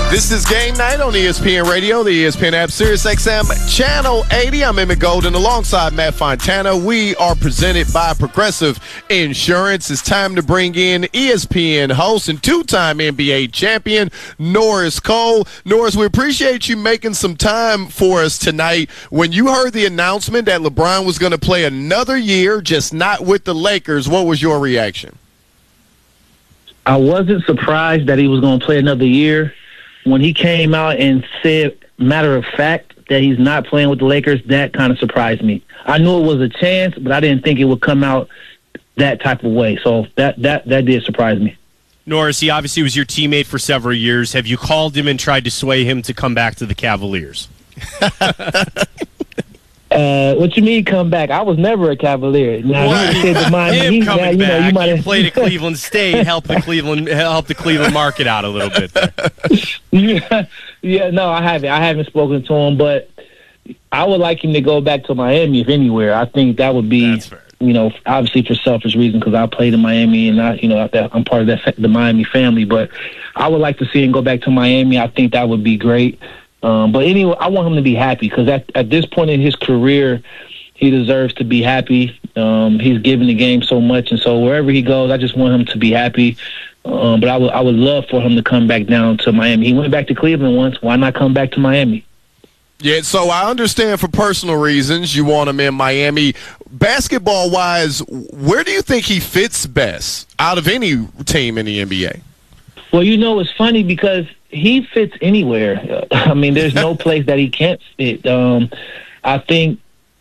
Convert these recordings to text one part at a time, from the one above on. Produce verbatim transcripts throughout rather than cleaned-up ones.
This is Game Night on E S P N Radio, the E S P N app, Sirius X M Channel eighty. I'm Emmett Golden alongside Matt Fontana. We are presented by Progressive Insurance. It's time to bring in E S P N host and two-time N B A champion, Norris Cole. Norris, we appreciate you making some time for us tonight. When you heard the announcement that LeBron was going to play another year, just not with the Lakers, what was your reaction? I wasn't surprised that he was going to play another year. When he came out and said, matter of fact, that he's not playing with the Lakers, that kind of surprised me. I knew it was a chance, but I didn't think it would come out that type of way. So that that, that did surprise me. Norris, he obviously was your teammate for several years. Have you called him and tried to sway him to come back to the Cavaliers? Uh, what you mean come back? I was never a Cavalier. Now, well, he said to mind, him he, coming now, you back, know, you, you played at Cleveland State, help the Cleveland help the Cleveland market out a little bit there. yeah, yeah, no, I haven't. I haven't spoken to him, but I would like him to go back to Miami, if anywhere. I think that would be, you know, obviously for selfish reasons because I played in Miami and I, you know, I'm part of that the Miami family. But I would like to see him go back to Miami. I think that would be great. Um, but anyway, I want him to be happy because at, at this point in his career, he deserves to be happy. Um, he's given the game so much, and so wherever he goes, I just want him to be happy. Um, but I would I would love for him to come back down to Miami. He went back to Cleveland once. Why not come back to Miami? Yeah, so I understand for personal reasons you want him in Miami. Basketball-wise, where do you think he fits best out of any team in the N B A? Well, you know, it's funny because he fits anywhere. I mean, there's no place that he can't fit. Um, I think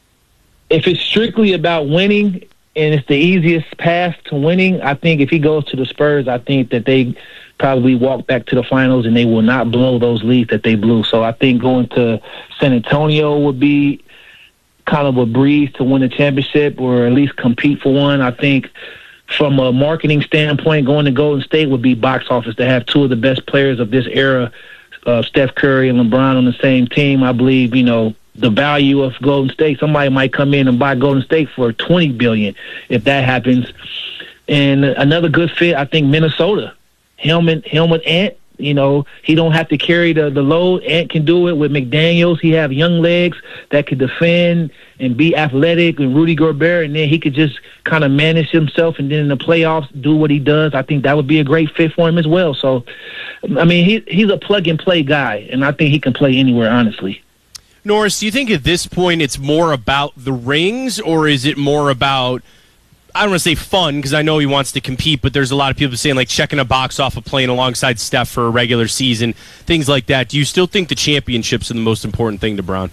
if it's strictly about winning and it's the easiest path to winning, I think if he goes to the Spurs, I think that they probably walk back to the finals and they will not blow those leads that they blew. So I think going to San Antonio would be kind of a breeze to win a championship or at least compete for one. I think from a marketing standpoint, going to Golden State would be box office to have two of the best players of this era, uh, Steph Curry and LeBron, on the same team. I believe, you know, the value of Golden State, somebody might come in and buy Golden State for twenty billion dollars if that happens. And another good fit, I think, Minnesota. Helmet, Helmet Ant, you know, he don't have to carry the, the load. Ant can do it with McDaniels. He have young legs that could defend and be athletic, and Rudy Gobert, and then he could just kind of manage himself and then in the playoffs do what he does. I think that would be a great fit for him as well. So, I mean, he he's a plug-and-play guy, and I think he can play anywhere, honestly. Norris, do you think at this point it's more about the rings, or is it more about, I don't want to say fun because I know he wants to compete, but there's a lot of people saying like checking a box off of playing alongside Steph for a regular season, things like that. Do you still think the championships are the most important thing to Bron?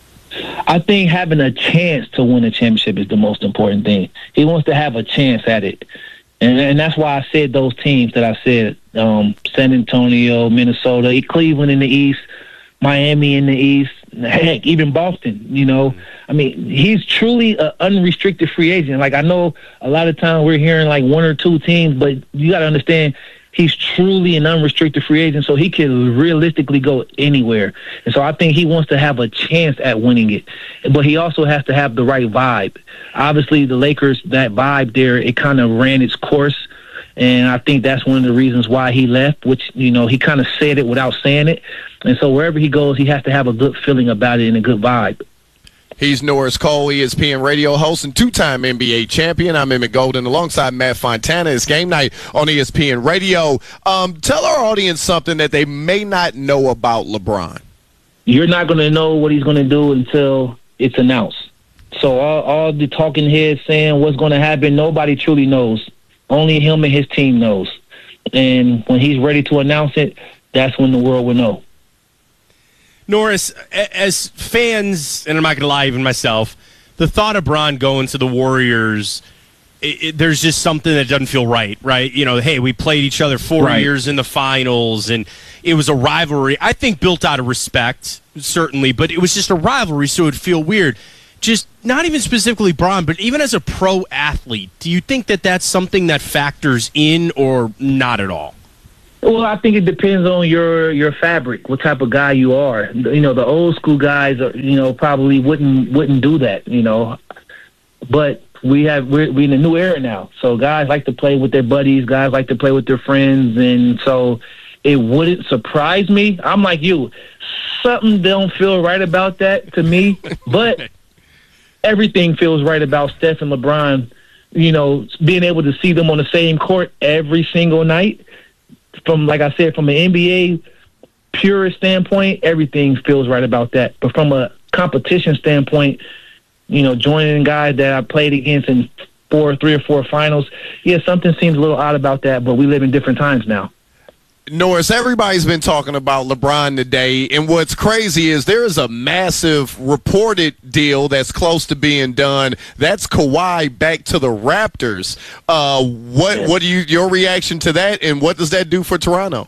I think having a chance to win a championship is the most important thing. He wants to have a chance at it. And, and that's why I said those teams that I said, um, San Antonio, Minnesota, Cleveland in the East, Miami in the East, heck, even Boston, you know. I mean, he's truly an unrestricted free agent. Like, I know a lot of times we're hearing like one or two teams, but you got to understand he's truly an unrestricted free agent, so he can realistically go anywhere. And so I think he wants to have a chance at winning it. But he also has to have the right vibe. Obviously, the Lakers, that vibe there, it kind of ran its course. And I think that's one of the reasons why he left, which, you know, he kind of said it without saying it. And so wherever he goes, he has to have a good feeling about it and a good vibe. He's Norris Cole, E S P N radio host and two-time N B A champion. I'm Emmett Golden alongside Matt Fontana. It's Game Night on E S P N radio. Um, tell our audience something that they may not know about LeBron. You're not going to know what he's going to do until it's announced. So all, all the talking heads saying what's going to happen, nobody truly knows. Only him and his team knows. And when he's ready to announce it, that's when the world will know. Norris, as fans, and I'm not going to lie, even myself, the thought of Bron going to the Warriors, it, it, there's just something that doesn't feel right, right? You know, hey, we played each other four right. years in the finals, and it was a rivalry, I think built out of respect, certainly, but it was just a rivalry, so it would feel weird. Just not even specifically Bron, but even as a pro athlete, do you think that that's something that factors in or not at all? Well, I think it depends on your your fabric, what type of guy you are. You know, the old school guys, are, you know, probably wouldn't wouldn't do that. You know, but we have we're, we're in a new era now, so guys like to play with their buddies, guys like to play with their friends, and so it wouldn't surprise me. I'm like you. Something don't feel right about that to me, but everything feels right about Steph and LeBron, you know, being able to see them on the same court every single night. From, like I said, from an N B A purist standpoint, everything feels right about that. But from a competition standpoint, you know, joining guys that I played against in four, three or four finals, yeah, something seems a little odd about that, but we live in different times now. Norris, everybody's been talking about LeBron today, and what's crazy is there is a massive reported deal that's close to being done. That's Kawhi back to the Raptors. Uh, what yeah. what do you your reaction to that, and what does that do for Toronto?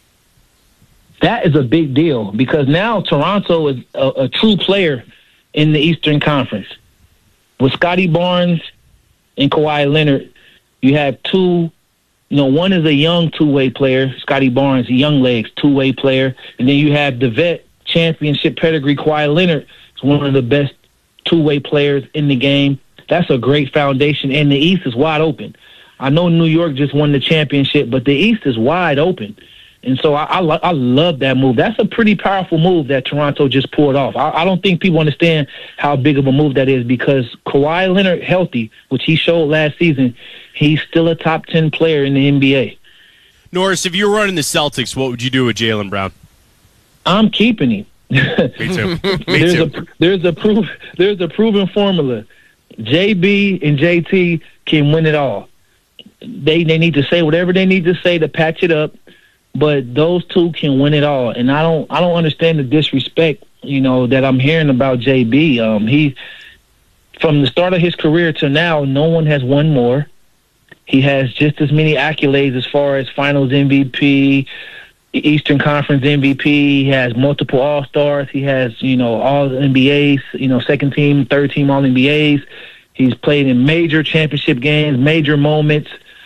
That is a big deal because now Toronto is a, a true player in the Eastern Conference. With Scotty Barnes and Kawhi Leonard, you have two. You know, one is a young two-way player, Scotty Barnes, a young legs two-way player, and then you have the vet championship pedigree Kawhi Leonard. Is one of the best two-way players in the game. That's a great foundation, and the East is wide open. I know New York just won the championship, but the East is wide open, and so I I, lo- I love that move. That's a pretty powerful move that Toronto just pulled off. I, I don't think people understand how big of a move that is because Kawhi Leonard healthy, which he showed last season. He's still a top ten player in the N B A. Norris, if you were running the Celtics, what would you do with Jaylen Brown? I'm keeping him. Me too. Me there's too. A, there's a proof. There's a proven formula. J B and J T can win it all. They they need to say whatever they need to say to patch it up, but those two can win it all. And I don't I don't understand the disrespect, you know, that I'm hearing about J B. Um, he from the start of his career to now, no one has won more. He has just as many accolades as far as Finals M V P, Eastern Conference M V P. He has multiple All-Stars. He has, you know, all N B As, you know, second team, third team All N B As. He's played in major championship games, major moments.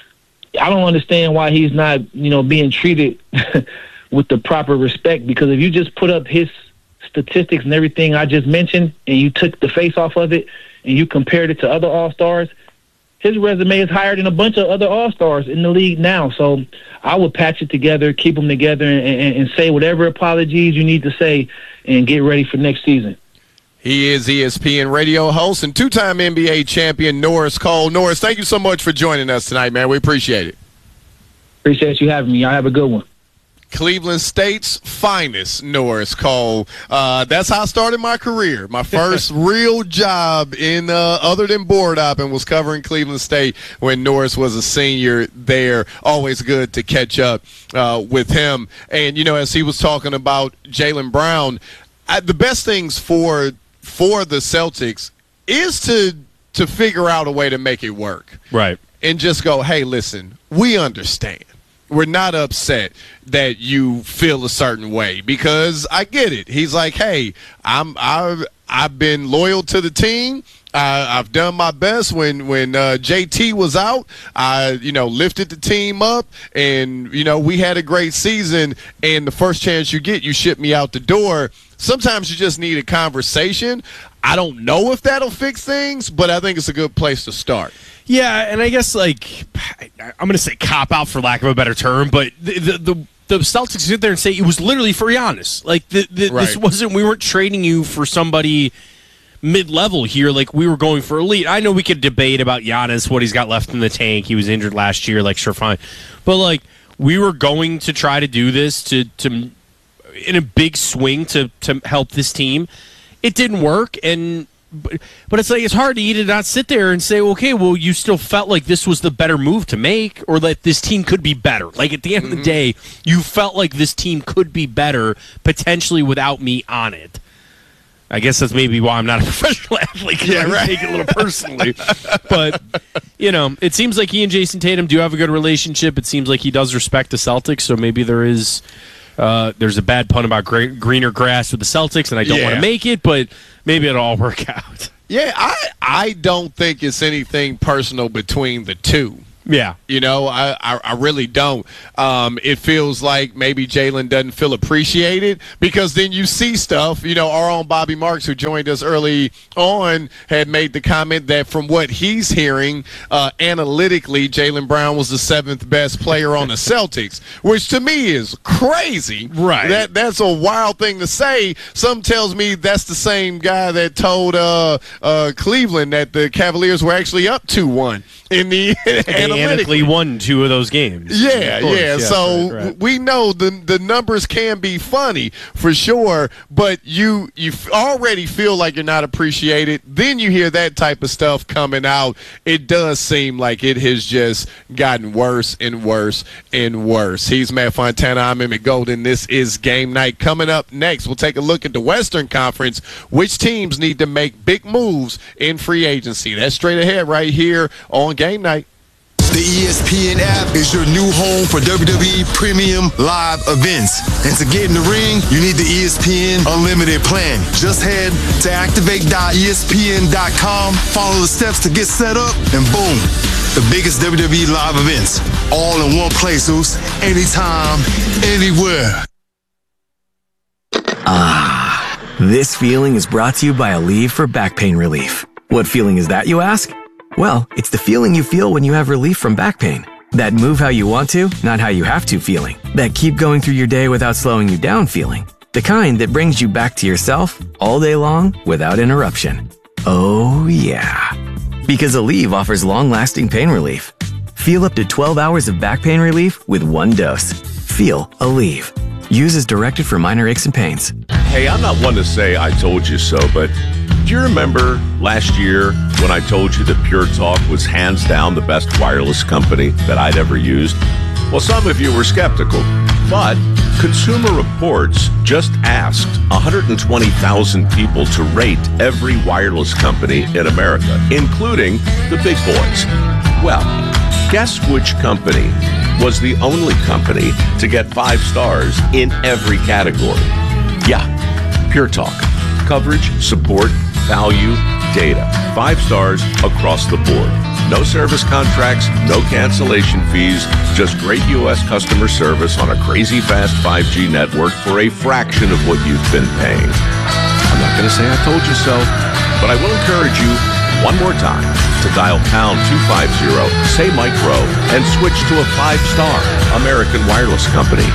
I don't understand why he's not, you know, being treated with the proper respect, because if you just put up his statistics and everything I just mentioned and you took the face off of it and you compared it to other All-Stars, his resume is higher than a bunch of other All-Stars in the league now. So I would patch it together, keep them together, and, and, and say whatever apologies you need to say and get ready for next season. He is E S P N radio host and two-time N B A champion Norris Cole. Norris, thank you so much for joining us tonight, man. We appreciate it. Appreciate you having me. Y'all have a good one. Cleveland State's finest, Norris Cole. Uh, that's how I started my career. My first real job in uh, other than board hopping was covering Cleveland State when Norris was a senior there. Always good to catch up uh, with him. And, you know, as he was talking about Jaylen Brown, I, the best things for for the Celtics is to to figure out a way to make it work. Right. And just go, hey, listen, we understand. We're not upset that you feel a certain way, because I get it. He's like, hey, I'm I've I've been loyal to the team. Uh, I've done my best when when uh, J T was out. I you know lifted the team up, and you know we had a great season. And the first chance you get, you ship me out the door. Sometimes you just need a conversation. I don't know if that'll fix things, but I think it's a good place to start. Yeah, and I guess, like, I'm going to say cop out for lack of a better term, but the the, the, the Celtics sit there and say it was literally for Giannis. Like, the, the, right. this wasn't, we weren't trading you for somebody mid-level here. Like, we were going for elite. I know we could debate about Giannis, what he's got left in the tank. He was injured last year, like, sure, fine. But, like, we were going to try to do this to, to in a big swing to, to help this team. It didn't work, and but, but it's like it's hard to you to not sit there and say, okay, well, you still felt like this was the better move to make, or that this team could be better. Like, at the end mm-hmm. of the day, you felt like this team could be better potentially without me on it. I guess that's maybe why I'm not a professional athlete, because yeah, I right. take it a little personally. But, you know, it seems like he and Jason Tatum do have a good relationship. It seems like he does respect the Celtics, so maybe there is uh, there's a bad pun about gre- greener grass with the Celtics, and I don't yeah. want to make it, but maybe it'll all work out. Yeah, I I don't think it's anything personal between the two. Yeah. You know, I, I, I really don't. Um, it feels like maybe Jalen doesn't feel appreciated because then you see stuff. You know, our own Bobby Marks, who joined us early on, had made the comment that from what he's hearing, uh, analytically, Jaylen Brown was the seventh best player on the Celtics, which to me is crazy. Right. That That's a wild thing to say. Some tells me that's the same guy that told uh, uh, Cleveland that the Cavaliers were actually up two one in the analytically. analytically won two of those games. Yeah, course, yeah. yeah. So right, right. we know the the numbers can be funny for sure, but you you already feel like you're not appreciated. Then you hear that type of stuff coming out. It does seem like it has just gotten worse and worse and worse. He's Matt Fontana. I'm Emmett Golden. This is Game Night. Coming up next, we'll take a look at the Western Conference. Which teams need to make big moves in free agency? That's straight ahead right here on Game Night. The E S P N app is your new home for W W E Premium Live events. And to get in the ring, you need the E S P N Unlimited plan. Just head to activate dot E S P N dot com, follow the steps to get set up, and boom, the biggest W W E live events, all in one place, Zeus, anytime, anywhere. Ah, this feeling is brought to you by Aleve for back pain relief. What feeling is that, you ask? Well, it's the feeling you feel when you have relief from back pain. That move how you want to, not how you have to feeling. That keep going through your day without slowing you down feeling. The kind that brings you back to yourself all day long without interruption. Oh yeah. Because Aleve offers long-lasting pain relief. Feel up to twelve hours of back pain relief with one dose. Feel Aleve. Use as directed for minor aches and pains. Hey, I'm not one to say I told you so, but do you remember last year when I told you that Pure Talk was hands down the best wireless company that I'd ever used? Well, some of you were skeptical, but Consumer Reports just asked one hundred twenty thousand people to rate every wireless company in America, including the big boys. Well, guess which company was the only company to get five stars in every category? Yeah, Pure Talk. Coverage, support, value, data. Five stars across the board. No service contracts, no cancellation fees, just great U S customer service on a crazy fast five G network for a fraction of what you've been paying. I'm not going to say I told you so, but I will encourage you one more time to dial pound two fifty, say micro, and switch to a five-star American wireless company.